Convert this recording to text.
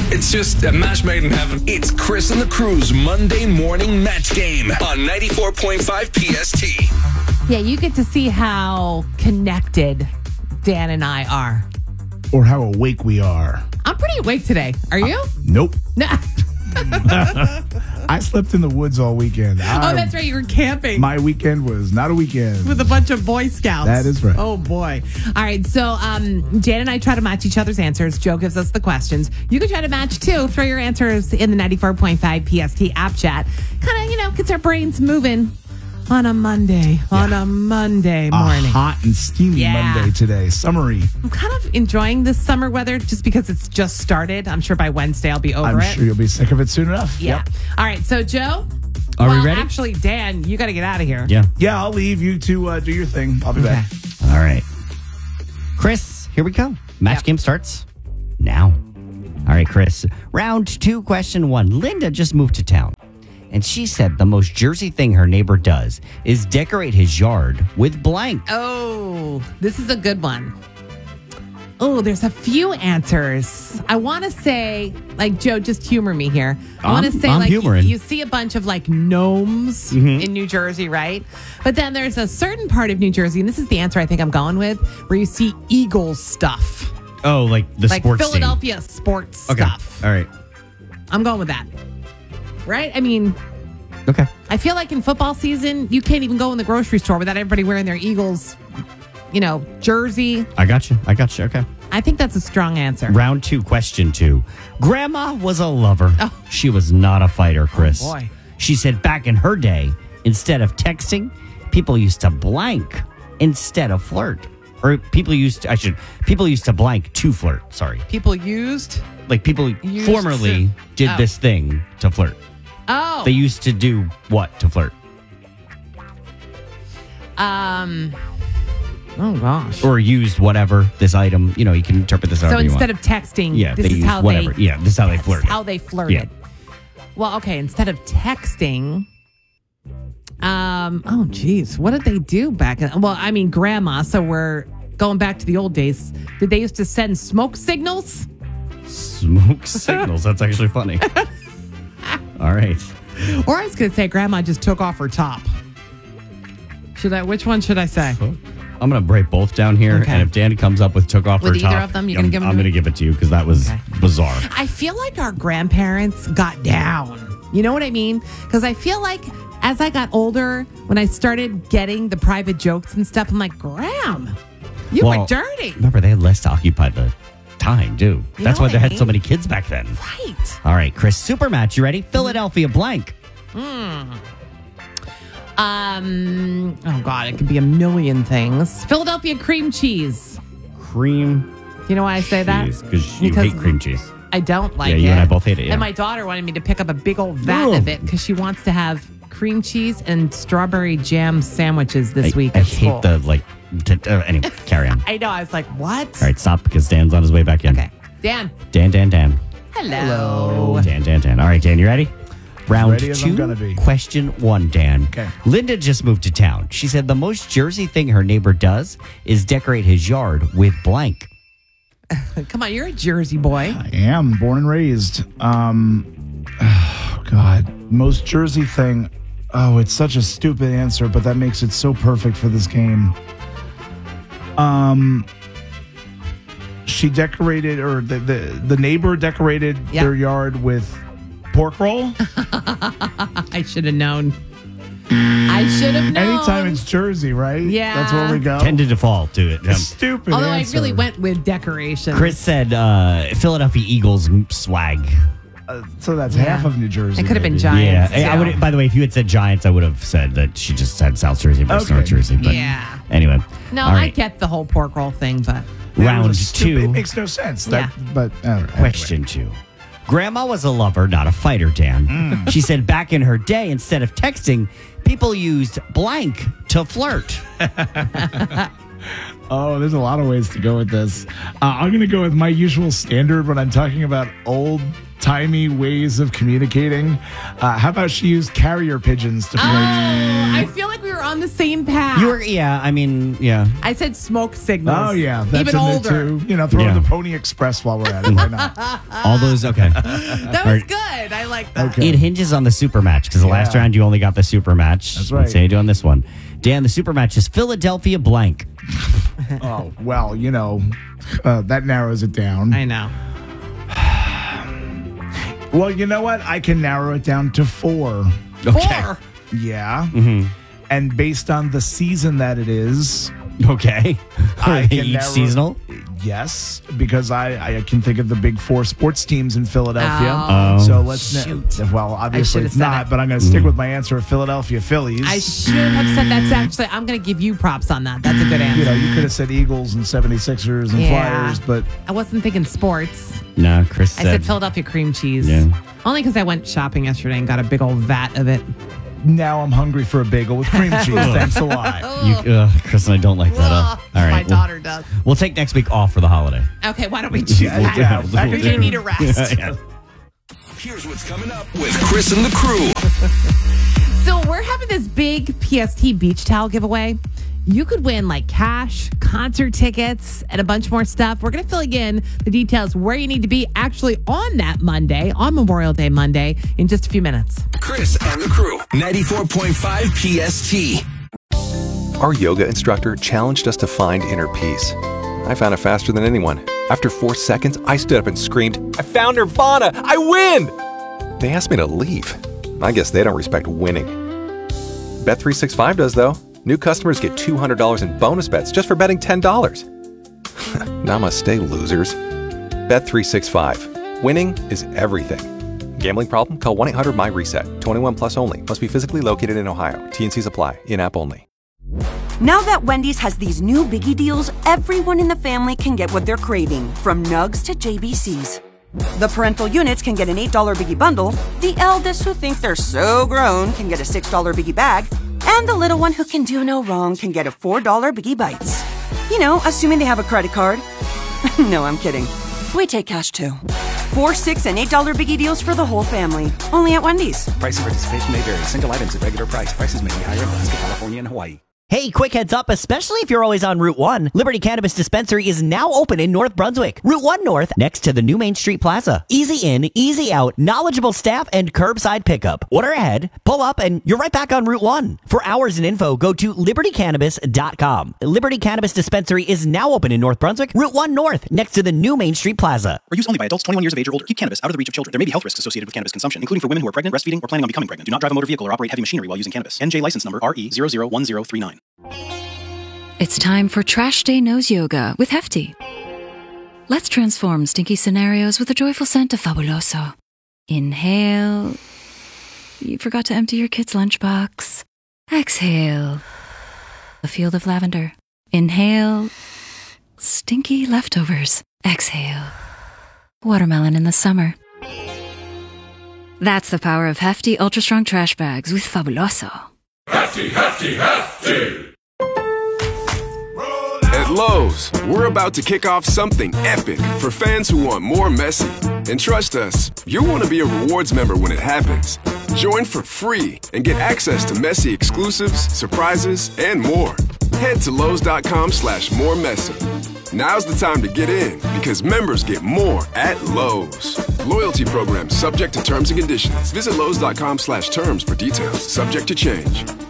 It's just a match made in heaven. It's Chris and the Crew's Monday morning match game on 94.5 PST. Yeah, you get to see how connected Dan and I are. Or how awake we are. I'm pretty awake today. Are you? Nope. No. I slept in the woods all weekend. Oh, that's right. You were camping. My weekend was not a weekend. With a bunch of Boy Scouts. That is right. Oh, boy. All right. So, Jan and I try to match each other's answers. Joe gives us the questions. You can try to match, too. Throw your answers in the 94.5 PST app chat. Kind of, gets our brains moving on a Monday. Yeah. On a Monday morning. A hot and steamy Monday today. Summery. I'm kind of enjoying this summer weather just because it's just started. I'm sure by Wednesday I'll be over it. I'm sure you'll be sick of it soon enough. Yeah. Yep. All right. So, Joe. Are we ready? Actually, Dan, you got to get out of here. Yeah. Yeah, I'll leave you to do your thing. I'll be back. All right. Chris, here we go. Match game starts now. All right, Chris. Round 2, question 1. Linda just moved to town. And she said the most Jersey thing her neighbor does is decorate his yard with blank. Oh, this is a good one. Oh, there's a few answers. I want to say, Joe, just humor me here. I want to say, I'm humoring. you see a bunch of gnomes in New Jersey, right? But then there's a certain part of New Jersey, and this is the answer I think I'm going with, where you see Eagles stuff. Oh, like the sports Philadelphia sports stuff. All right. I'm going with that. Right? I mean, okay. I feel like in football season, you can't even go in the grocery store without everybody wearing their Eagles, jersey. I got you. Okay. I think that's a strong answer. Round 2, question 2. Grandma was a lover. Oh. She was not a fighter, Chris. Oh, boy. She said back in her day, instead of texting, people used to blank instead of flirt. Or people used to blank to flirt. Sorry. People used? Like people formerly did this thing to flirt. Oh. They used to do what to flirt? Oh, gosh. Or used whatever, this item. You can interpret this however you want. So instead of texting, this is how whatever. This is how they flirted. How they flirted. Yeah. Well, okay, instead of texting, oh, geez, what did they do back then? Well, I mean, grandma, so we're going back to the old days. Did they used to send smoke signals? Smoke signals. That's actually funny. All right. Or I was going to say grandma just took off her top. Which one should I say? I'm going to break both down here. Okay. And if Dan comes up with took off her with top, either of them, you're going to give them I'm going to give it to you because that was bizarre. I feel like our grandparents got down. You know what I mean? Because I feel like as I got older, when I started getting the private jokes and stuff, I'm like, Graham, you were dirty. Remember, they had less to occupy the time, too. That's why they had so mean? many kids back then. Right. All right, Chris, super match. You ready? Philadelphia blank. Oh, God, it could be a million things. Philadelphia cream cheese. Cream. You know why I say that? Because you hate cream cheese. I don't like it. Yeah, you and I both hate it, yeah. And my daughter wanted me to pick up a big old vat of it because she wants to have cream cheese and strawberry jam sandwiches this week at school. I hate anyway, carry on. I know. I was like, what? All right, stop because Dan's on his way back in. Okay. Dan. Dan. Hello. Dan. All right, Dan, you ready? Round Ready as I'm 2, gonna be. question 1, Dan. Okay. Linda just moved to town. She said the most Jersey thing her neighbor does is decorate his yard with blank. Come on, you're a Jersey boy. I am born and raised. Oh, God. Most Jersey thing. Oh, it's such a stupid answer, but that makes it so perfect for this game. She decorated, or the neighbor decorated their yard with pork roll. I should have known. I should have known. Anytime it's Jersey, right? Yeah. That's where we go. Tend to default to it. Stupid Although answer. I really went with decoration. Chris said Philadelphia Eagles swag. So that's half of New Jersey. It could have been maybe. Giants. Yeah. I would. By the way, if you had said Giants, I would have said that she just said South Jersey versus North Jersey. But anyway. No, all right. I get the whole pork roll thing, but Round It 2. makes no sense. Yeah. But all right, Question 2. Grandma was a lover, not a fighter, Dan. She said back in her day, instead of texting, people used blank to flirt. Oh, there's a lot of ways to go with this. I'm going to go with my usual standard when I'm talking about old-timey ways of communicating. How about she used carrier pigeons to flirt? I feel like we were on the same path. Yeah. I said smoke signals. Oh, yeah. That's Even in there, older. too. Throw Yeah. in the Pony Express while we're at it. Why not? All those, okay. That was good. I like that. Okay. It hinges on the super match because the last round you only got the super match. That's right. Let's say you do on this one. Dan, the super match is Philadelphia blank. Oh, well, that narrows it down. I know. Well, you know what? I can narrow it down to 4. Okay. 4. Yeah. And based on the season that it is, Okay. I can Each narrow- seasonal? yes, because I can think of the big 4 sports teams in Philadelphia. Oh, So let's shoot. well, obviously should've it's said not, it. but I'm going to stick with my answer of Philadelphia Phillies. I should have said that's actually, I'm going to give you props on that. That's a good answer. you could have said Eagles and 76ers and Yeah. Flyers, but I wasn't thinking sports. No, Chris I said Philadelphia cream cheese. Yeah. Only because I went shopping yesterday and got a big old vat of it. now I'm hungry for a bagel with cream cheese. Thanks a lot. Chris and I don't like that. All right. My daughter does. We'll take next week off for the holiday. Okay, why don't we choose that? Yeah, You're going to need a rest. Here's what's coming up with Chris and the crew. So we're having this big PST beach towel giveaway. You could win like cash, concert tickets, and a bunch more stuff. We're going to fill you in the details where you need to be actually on that Monday, on Memorial Day Monday, in just a few minutes. Chris and the crew. 94.5 PST. Our yoga instructor challenged us to find inner peace. I found it faster than anyone. After 4 seconds, I stood up and screamed, "I found Nirvana! I win!" They asked me to leave. I guess they don't respect winning. Bet365 does, though. New customers get $200 in bonus bets just for betting $10. Namaste, losers. Bet365. Winning is everything. Gambling problem? Call 1-800-MY-RESET. 21 plus only. Must be physically located in Ohio. T&Cs apply. In-app only. Now that Wendy's has these new biggie deals, everyone in the family can get what they're craving, from nugs to JBCs. The parental units can get an $8 biggie bundle, the eldest who think they're so grown can get a $6 biggie bag, and the little one who can do no wrong can get a $4 biggie bites. Assuming they have a credit card. No, I'm kidding. We take cash too. 4, $6, and $8 biggie deals for the whole family. Only at Wendy's. Price and participation may vary. Single items at regular price. Prices may be higher in Alaska, California, and Hawaii. Hey, quick heads up, especially if you're always on Route 1. Liberty Cannabis Dispensary is now open in North Brunswick. Route 1 North, next to the new Main Street Plaza. Easy in, easy out, knowledgeable staff, and curbside pickup. Order ahead, pull up, and you're right back on Route 1. For hours and info, go to libertycannabis.com. Liberty Cannabis Dispensary is now open in North Brunswick. Route 1 North, next to the new Main Street Plaza. For use only by adults 21 years of age or older. Keep cannabis out of the reach of children. There may be health risks associated with cannabis consumption, including for women who are pregnant, breastfeeding, or planning on becoming pregnant. Do not drive a motor vehicle or operate heavy machinery while using cannabis. NJ license number RE001039. It's time for Trash Day Nose Yoga with Hefty. Let's transform stinky scenarios with a joyful scent of Fabuloso. Inhale. You forgot to empty your kid's lunchbox. Exhale. A field of lavender. Inhale. Stinky leftovers. Exhale. Watermelon in the summer. That's the power of Hefty Ultra Strong Trash Bags with Fabuloso. Hefty, hefty, hefty. At Lowe's, we're about to kick off something epic for fans who want more messy. And trust us, you'll want to be a rewards member when it happens. Join for free and get access to messy exclusives, surprises, and more. Head to Lowe's.com/more messy. Now's the time to get in because members get more at Lowe's. Loyalty program subject to terms and conditions. Visit Lowe's.com/terms for details. Subject to change.